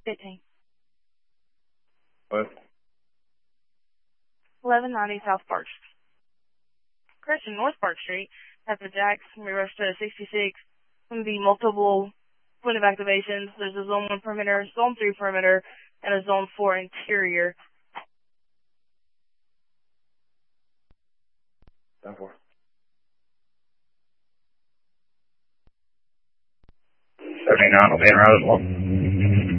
15. What? 1190 South Park. Correction, North Park Street at the Jacks. We rushed to 66. Going to be multiple point of activations. There's a Zone 1 perimeter, Zone 3 perimeter, and a Zone 4 interior. Zone 4. 79 will be in Roseville.